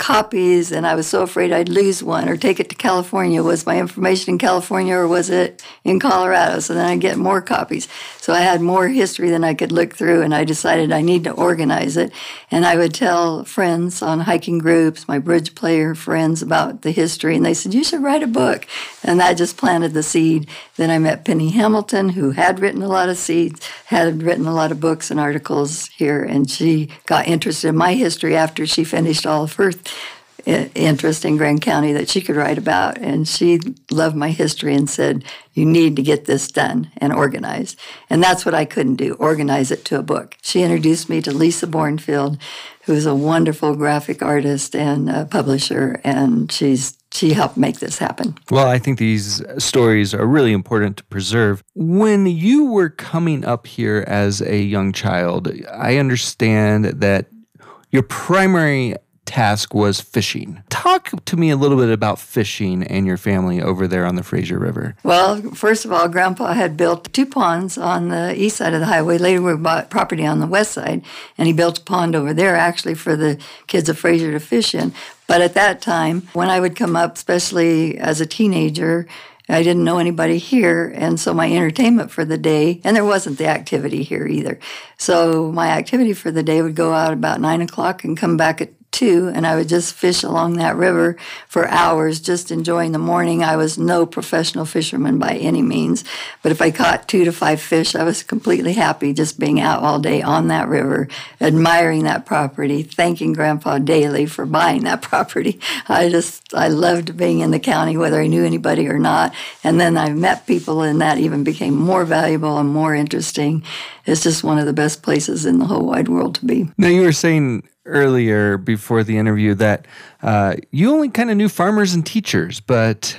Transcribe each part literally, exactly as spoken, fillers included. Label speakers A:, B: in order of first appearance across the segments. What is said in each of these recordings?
A: copies, and I was so afraid I'd lose one or take it to California. Was my information in California or was it in Colorado? So then I'd get more copies. So I had more history than I could look through, and I decided I need to organize it. And I would tell friends on hiking groups, my bridge player friends, about the history, and they said, you should write a book. And that just planted the seed. Then I met Penny Hamilton, who had written a lot of seeds, had written a lot of books and articles here, and she got interested in my history after she finished all of her interest in Grand County that she could write about. And she loved my history and said, you need to get this done and organized. And that's what I couldn't do, organize it to a book. She introduced me to Lisa Bornfield, who's a wonderful graphic artist and a publisher, and she's she helped make this happen.
B: Well, I think these stories are really important to preserve. When you were coming up here as a young child, I understand that your primary task was fishing. Talk to me a little bit about fishing and your family over there on the Fraser River.
A: Well, first of all, Grandpa had built two ponds on the east side of the highway. Later, we bought property on the west side, and he built a pond over there actually for the kids of Fraser to fish in. But at that time, when I would come up, especially as a teenager, I didn't know anybody here, and so my entertainment for the day, and there wasn't the activity here either. So my activity for the day would go out about nine o'clock and come back at two, and I would just fish along that river for hours, just enjoying the morning. I was no professional fisherman by any means, but if I caught two to five fish, I was completely happy just being out all day on that river, admiring that property, thanking Grandpa daily for buying that property. I just, I loved being in the county, whether I knew anybody or not, and then I met people, and that even became more valuable and more interesting. It's just one of the best places in the whole wide world to be.
B: Now, you were saying earlier before the interview that uh, you only kind of knew farmers and teachers, but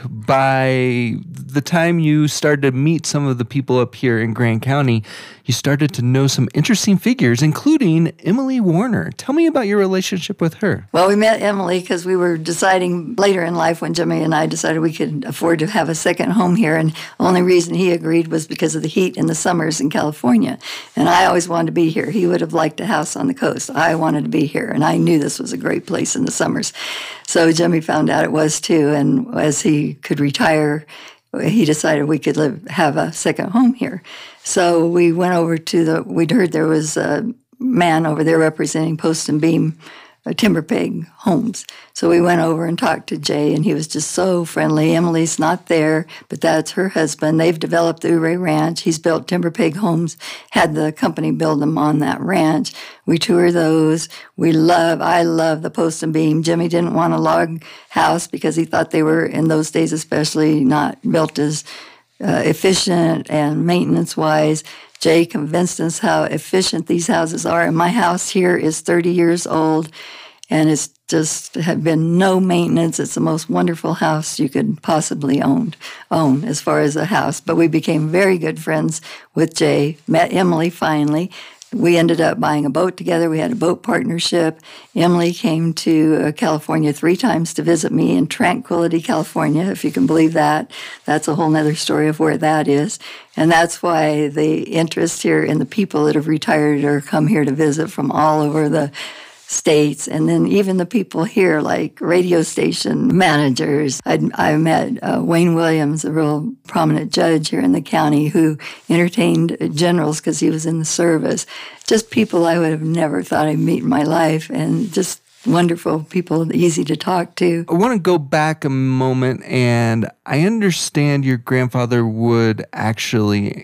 B: by the time you started to meet some of the people up here in Grand County, you started to know some interesting figures, including Emily Warner. Tell me about your relationship with her.
A: Well, we met Emily because we were deciding later in life when Jimmy and I decided we could afford to have a second home here, and the only reason he agreed was because of the heat in the summers in California. And I always wanted to be here. He would have liked a house on the coast. I wanted to be here, and I knew this was a great place in the summers. So Jimmy found out it was too, and as he could retire, he decided we could live, have a second home here. So we went over to the, we'd heard there was a man over there representing Post and Beam uh, Timber Peg Homes. So we went over and talked to Jay, and he was just so friendly. Emily's not there, but that's her husband. They've developed the Ouray Ranch. He's built Timber Peg Homes, had the company build them on that ranch. We tour those. We love, I love the Post and Beam. Jimmy didn't want a log house because he thought they were, in those days especially, not built as uh, efficient and maintenance-wise. Jay convinced us how efficient these houses are. And my house here is thirty years old, and it's just have been no maintenance. It's the most wonderful house you could possibly own, own as far as a house. But we became very good friends with Jay, met Emily finally. We ended up buying a boat together. We had a boat partnership. Emily came to uh, California three times to visit me in Tranquility, California, if you can believe that. That's a whole other story of where that is. And that's why the interest here in the people that have retired or come here to visit from all over the states, and then even the people here, like radio station managers. I'd, I met uh, Wayne Williams, a real prominent judge here in the county, who entertained generals because he was in the service. Just people I would have never thought I'd meet in my life, and just wonderful people, easy to talk to.
B: I want to go back a moment, and I understand your grandfather would actually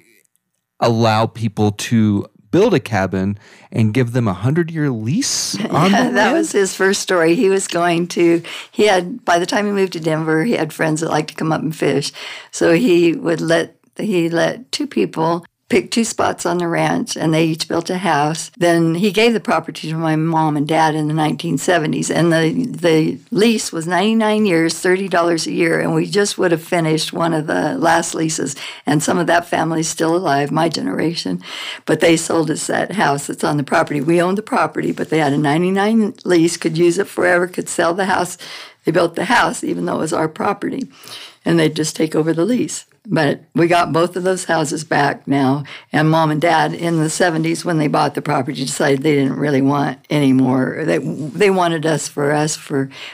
B: allow people to build a cabin and give them a hundred-year lease on
A: yeah,
B: the
A: that
B: land?
A: was his first story. He was going to, he had, by the time he moved to Denver, he had friends that liked to come up and fish. So he would let, he let two people pick two spots on the ranch, and they each built a house. Then he gave the property to my mom and dad in the nineteen seventies, and the the lease was ninety-nine years, thirty dollars a year, and we just would have finished one of the last leases, and some of that family's still alive, my generation, but they sold us that house that's on the property. We owned the property, but they had a ninety-nine lease, could use it forever, could sell the house. They built the house, even though it was our property, and they'd just take over the lease. But we got both of those houses back now, and Mom and Dad in the seventies, when they bought the property, decided they didn't really want any more. They, they wanted us for us for